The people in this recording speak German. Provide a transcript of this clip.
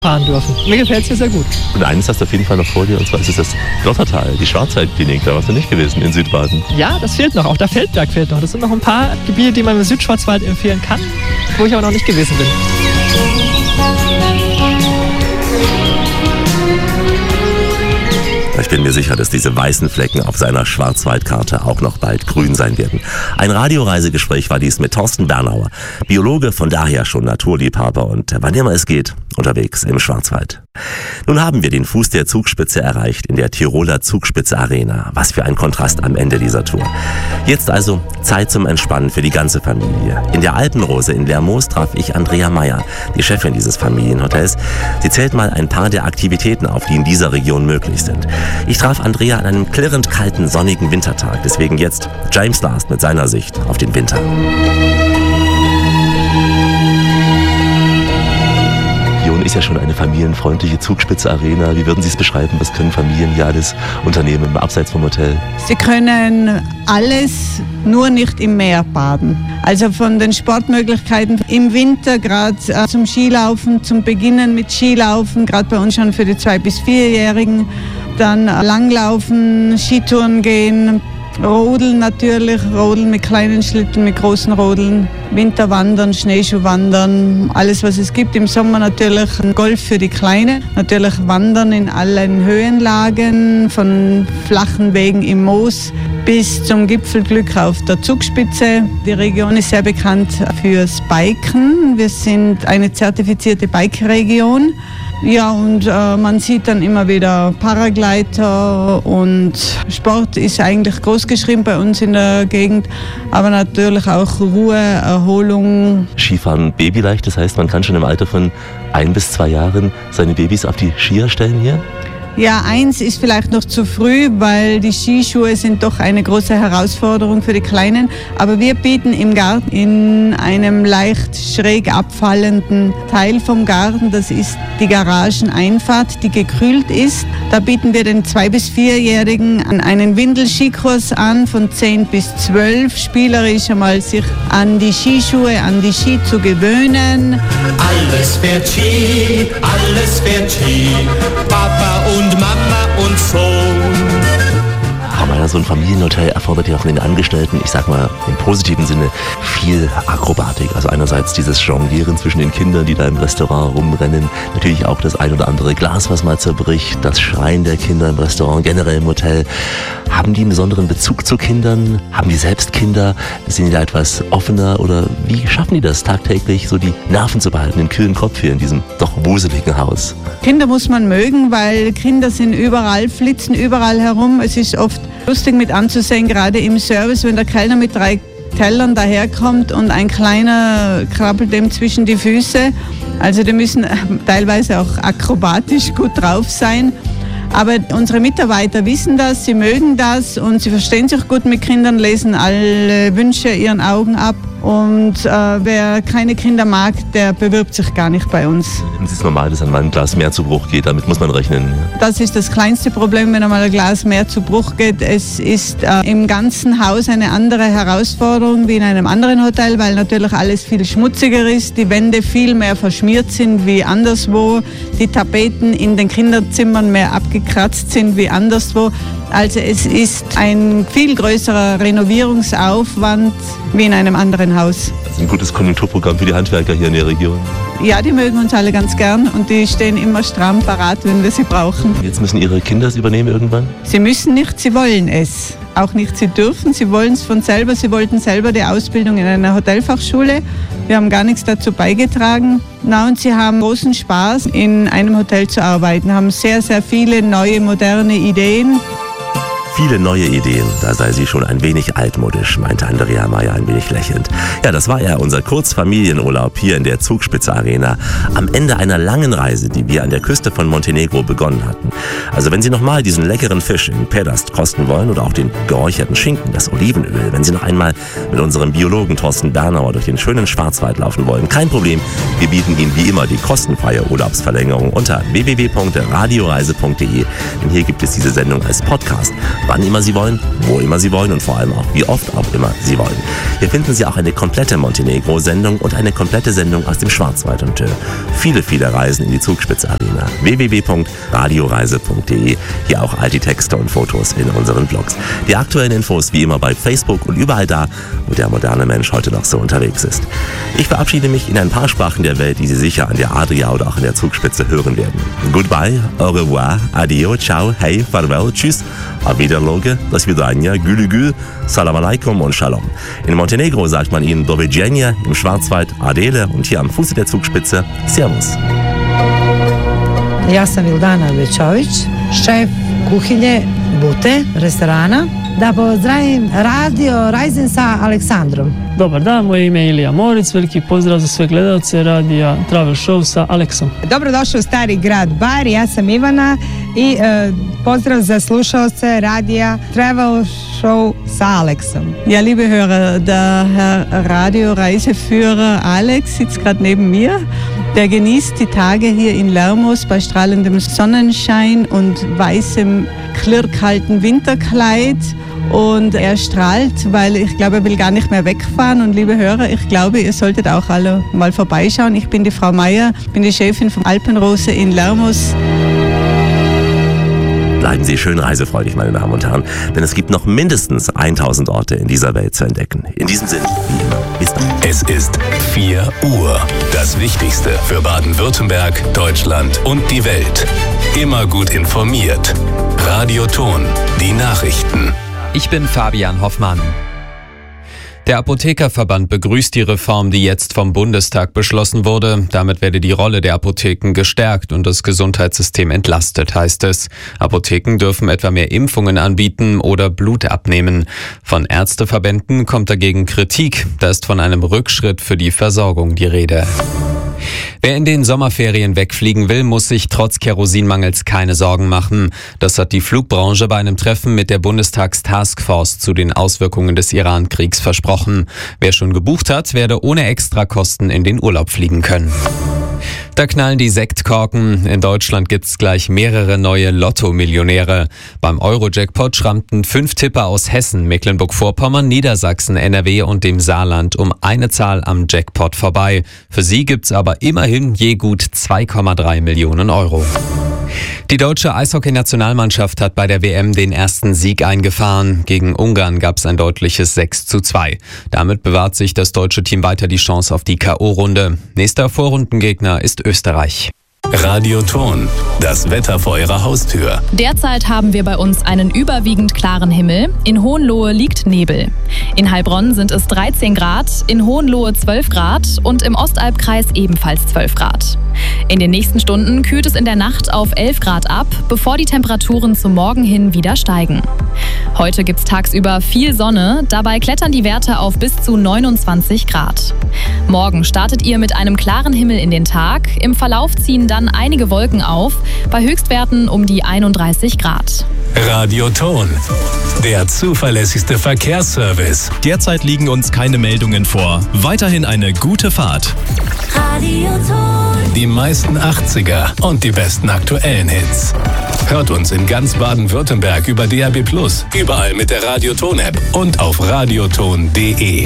fahren dürfen. Mir gefällt es hier sehr gut. Und eines hast du auf jeden Fall noch vor dir, und zwar ist es das Lottertal, die Schwarzwaldklinik. Da warst du nicht gewesen in Südbaden. Ja, das fehlt noch. Auch der Feldberg fehlt noch. Das sind noch ein paar Gebiete, die man im Südschwarzwald empfehlen kann, wo ich aber noch nicht gewesen bin. Ich bin mir sicher, dass diese weißen Flecken auf seiner Schwarzwaldkarte auch noch bald grün sein werden. Ein Radioreisegespräch war dies mit Thorsten Bernauer, Biologe, von daher schon Naturliebhaber und wann immer es geht, unterwegs im Schwarzwald. Nun haben wir den Fuß der Zugspitze erreicht in der Tiroler Zugspitze Arena. Was für ein Kontrast am Ende dieser Tour. Jetzt also Zeit zum Entspannen für die ganze Familie. In der Alpenrose in Lermoos traf ich Andrea Meyer, die Chefin dieses Familienhotels. Sie zählt mal ein paar der Aktivitäten auf, die in dieser Region möglich sind. Ich traf Andrea an einem klirrend kalten, sonnigen Wintertag. Deswegen jetzt James Last mit seiner Sicht auf den Winter. Ist ja schon eine familienfreundliche Zugspitze-Arena. Wie würden Sie es beschreiben? Was können Familien hier alles unternehmen, abseits vom Hotel? Sie können alles, nur nicht im Meer baden. Also von den Sportmöglichkeiten im Winter, gerade zum Skilaufen, zum Beginnen mit Skilaufen, gerade bei uns schon für die 2- bis 4-Jährigen. Dann Langlaufen, Skitouren gehen, Rodeln natürlich, Rodeln mit kleinen Schlitten, mit großen Rodeln, Winterwandern, Schneeschuhwandern, alles was es gibt. Im Sommer natürlich Golf für die Kleinen, natürlich Wandern in allen Höhenlagen, von flachen Wegen im Moos bis zum Gipfelglück auf der Zugspitze. Die Region ist sehr bekannt fürs Biken. Wir sind eine zertifizierte Bike-Region. Ja, und man sieht dann immer wieder Paragleiter und Sport ist eigentlich groß geschrieben bei uns in der Gegend, aber natürlich auch Ruhe, Erholung. Skifahren babyleicht, das heißt, man kann schon im Alter von 1 bis 2 Jahren seine Babys auf die Skier stellen hier? Ja, 1 ist vielleicht noch zu früh, weil die Skischuhe sind doch eine große Herausforderung für die Kleinen. Aber wir bieten im Garten in einem leicht schräg abfallenden Teil vom Garten, das ist die Garageneinfahrt, die gekühlt ist. Da bieten wir den 2- bis 4-Jährigen einen Windelskikurs an, von 10 bis 12, spielerisch einmal sich an die Skischuhe, an die Ski zu gewöhnen. Alles fährt Ski, alles fährt Ski, Papa und Mama und Sohn. Aber so ein Familienhotel erfordert ja von den Angestellten, ich sag mal im positiven Sinne, viel Akrobatik. Also einerseits dieses Jonglieren zwischen den Kindern, die da im Restaurant rumrennen. Natürlich auch das ein oder andere Glas, was mal zerbricht. Das Schreien der Kinder im Restaurant, generell im Hotel. Haben die einen besonderen Bezug zu Kindern? Haben die selbst Kinder? Sind die da etwas offener? Oder wie schaffen die das tagtäglich, so die Nerven zu behalten, den kühlen Kopf hier in diesem doch wuseligen Haus? Kinder muss man mögen, weil Kinder sind überall, flitzen überall herum. Es ist oft lustig mit anzusehen, gerade im Service, wenn der Kellner mit 3 Tellern daherkommt und ein Kleiner krabbelt dem zwischen die Füße. Also die müssen teilweise auch akrobatisch gut drauf sein. Aber unsere Mitarbeiter wissen das, sie mögen das und sie verstehen sich gut mit Kindern, lesen alle Wünsche ihren Augen ab. Und wer keine Kinder mag, der bewirbt sich gar nicht bei uns. Es ist normal, dass einmal ein Glas mehr zu Bruch geht, damit muss man rechnen. Das ist das kleinste Problem, wenn einmal ein Glas mehr zu Bruch geht. Es ist im ganzen Haus eine andere Herausforderung wie in einem anderen Hotel, weil natürlich alles viel schmutziger ist, die Wände viel mehr verschmiert sind wie anderswo, die Tapeten in den Kinderzimmern mehr abgekratzt sind wie anderswo. Also es ist ein viel größerer Renovierungsaufwand wie in einem anderen Haus. Das ist ein gutes Konjunkturprogramm für die Handwerker hier in der Region. Ja, die mögen uns alle ganz gern und die stehen immer stramm parat, wenn wir sie brauchen. Jetzt müssen Ihre Kinder es übernehmen irgendwann? Sie müssen nicht, sie wollen es. Auch nicht, sie dürfen, sie wollen es von selber. Sie wollten selber die Ausbildung in einer Hotelfachschule. Wir haben gar nichts dazu beigetragen. Na, und sie haben großen Spaß, in einem Hotel zu arbeiten, haben sehr, sehr viele neue, moderne Ideen. Viele neue Ideen, da sei sie schon ein wenig altmodisch, meinte Andrea Meyer ein wenig lächelnd. Ja, das war ja unser Kurzfamilienurlaub hier in der Zugspitze Arena am Ende einer langen Reise, die wir an der Küste von Montenegro begonnen hatten. Also wenn Sie nochmal diesen leckeren Fisch in Pedast kosten wollen oder auch den geräucherten Schinken, das Olivenöl, wenn Sie noch einmal mit unserem Biologen Thorsten Bernauer durch den schönen Schwarzwald laufen wollen, kein Problem. Wir bieten Ihnen wie immer die kostenfreie Urlaubsverlängerung unter www.radioreise.de, denn hier gibt es diese Sendung als Podcast. wann immer Sie wollen, wo immer Sie wollen und vor allem auch wie oft auch immer Sie wollen. Hier finden Sie auch eine komplette Montenegro-Sendung und eine komplette Sendung aus dem Schwarzwald und viele, viele Reisen in die Zugspitze Arena. www.radioreise.de. Hier auch all die Texte und Fotos in unseren Blogs. Die aktuellen Infos wie immer bei Facebook und überall da, wo der moderne Mensch heute noch so unterwegs ist. Ich verabschiede mich in ein paar Sprachen der Welt, die Sie sicher an der Adria oder auch an der Zugspitze hören werden. Goodbye, au revoir, adio, ciao, hey, farewell, tschüss, auf Wiederloge, do svidania, gülü gül, salam alaikum und shalom. In Montenegro sagt man ihnen do viđenja, im Schwarzwald Adele und hier am Fuße der Zugspitze Servus. Ja sam Ildana Večović, šef kuhinje Bute, restorana. Da pozdravim Radio Rajzen sa Aleksandrom. Dobar dan, moje ime je Ilija Moric, veliki pozdrav za sve gledalce radija Travel Show sa Aleksom. Dobrodošli u Stari grad Bar, ja sam Ivana i pozdrav za slušalce radija Travel Show sa Aleksom. Ja, liebe Hörer, der Herr Radioreiseführer Alex sitzt gerade neben mir. Der genießt die Tage hier in Lermos bei strahlendem Sonnenschein und weißem, klirrkalten Winterkleid. Und er strahlt, weil ich glaube, er will gar nicht mehr wegfahren. Und liebe Hörer, ich glaube, ihr solltet auch alle mal vorbeischauen. Ich bin die Frau Meier, bin die Chefin von Alpenrose in Lermos. Bleiben Sie schön reisefreudig, meine Damen und Herren, denn es gibt noch mindestens 1000 Orte in dieser Welt zu entdecken. In diesem Sinne, wie immer, bis dann. Es ist 4 Uhr. Das Wichtigste für Baden-Württemberg, Deutschland und die Welt. Immer gut informiert. Radio Ton, die Nachrichten. Ich bin Fabian Hoffmann. Der Apothekerverband begrüßt die Reform, die jetzt vom Bundestag beschlossen wurde. Damit werde die Rolle der Apotheken gestärkt und das Gesundheitssystem entlastet, heißt es. Apotheken dürfen etwa mehr Impfungen anbieten oder Blut abnehmen. Von Ärzteverbänden kommt dagegen Kritik. Da ist von einem Rückschritt für die Versorgung die Rede. Wer in den Sommerferien wegfliegen will, muss sich trotz Kerosinmangels keine Sorgen machen. Das hat die Flugbranche bei einem Treffen mit der Bundestagstaskforce zu den Auswirkungen des Iran-Kriegs versprochen. Wer schon gebucht hat, werde ohne Extrakosten in den Urlaub fliegen können. Da knallen die Sektkorken. In Deutschland gibt's gleich mehrere neue Lotto-Millionäre. Beim Euro-Jackpot schrammten 5 Tipper aus Hessen, Mecklenburg-Vorpommern, Niedersachsen, NRW und dem Saarland um eine Zahl am Jackpot vorbei. Für sie gibt's aber immerhin je gut 2,3 Millionen Euro. Die deutsche Eishockey-Nationalmannschaft hat bei der WM den ersten Sieg eingefahren. Gegen Ungarn gab es ein deutliches 6:2. Damit bewahrt sich das deutsche Team weiter die Chance auf die K.O.-Runde. Nächster Vorrundengegner ist Österreich. Radio Ton, das Wetter vor Ihrer Haustür. Derzeit haben wir bei uns einen überwiegend klaren Himmel. In Hohenlohe liegt Nebel. In Heilbronn sind es 13 Grad, in Hohenlohe 12 Grad und im Ostalbkreis ebenfalls 12 Grad. In den nächsten Stunden kühlt es in der Nacht auf 11 Grad ab, bevor die Temperaturen zum Morgen hin wieder steigen. Heute gibt es tagsüber viel Sonne, dabei klettern die Werte auf bis zu 29 Grad. Morgen startet ihr mit einem klaren Himmel in den Tag, im Verlauf ziehen dann einige Wolken auf, bei Höchstwerten um die 31 Grad. Radio Ton, der zuverlässigste Verkehrsservice. Derzeit liegen uns keine Meldungen vor. Weiterhin eine gute Fahrt. Radio Ton. Die meisten 80er und die besten aktuellen Hits. Hört uns in ganz Baden-Württemberg über DAB+, überall mit der Radio Ton App und auf radioton.de.